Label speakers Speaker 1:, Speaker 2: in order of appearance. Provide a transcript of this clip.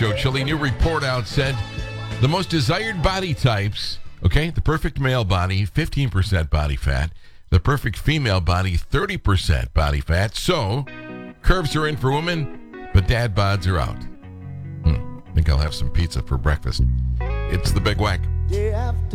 Speaker 1: Show Chili. New report out said the most desired body types, okay, the perfect male body, 15% body fat. The perfect female body, 30% body fat. So, curves are in for women, but dad bods are out. I think I'll have some pizza for breakfast. It's the Big Wack.